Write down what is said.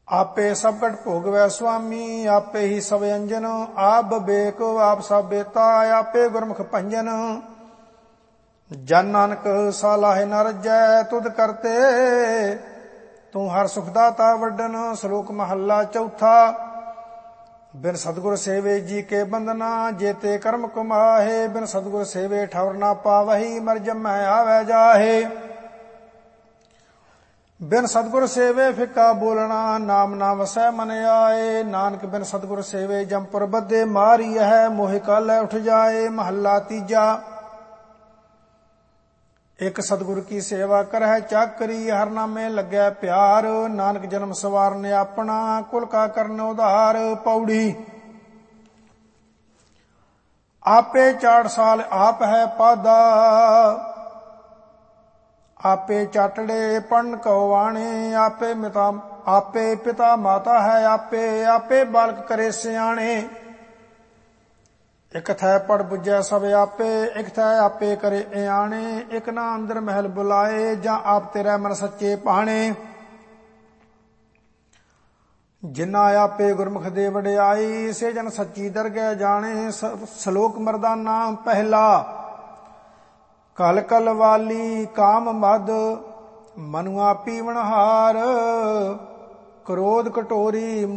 आपे सब कट भोगवै स्वामी, आपे ही सब अंजन। आप विवेक आप सब बेता, आपे गुरमुख भंजन। जन नानक सालाहे न रजै, तुध करते तू हर सुख दाता वड्डन। श्लोक महला चौथा। बिन सतगुर सेवे जी के बंदना, जेते कर्म कुमाहे। बिन सतगुर सेवे ठौर ना पावही, मर जमै आवे जाहे। बिन सतगुर सेवे फिक्का बोलना, नाम ना वसै मन आए। नानक बिन सतगुर सेवे जमपुर बद्धे, मारी है मोहि कालै उठ जाए। महला तीजा। एक सतगुर की सेवा करह चाकरी, हर नामे लगे प्यार। नानक जन्म सवारने अपना, कुल का करन उधार। पौड़ी। आपे चाड़ साल आप है पादा, आपे चाटड़े पण कौवाणे। आपे पिता माता है आपे, आपे बालक करे सियाणे। इक थै पढ़ बुझै सब आपे, इक थै आपे करे इयाणे। इक ना अंदर महल बुलाए, जां आप तेरे मन सच्चे पाणे। जिन्ना आपे गुरमुख दे वडियाई, से जन सच्ची दरगह जाने। श्लोक मर्दाना पहला। कल कल वाली काम मद, मनुआ पीवनहार। क्रोध कटोरी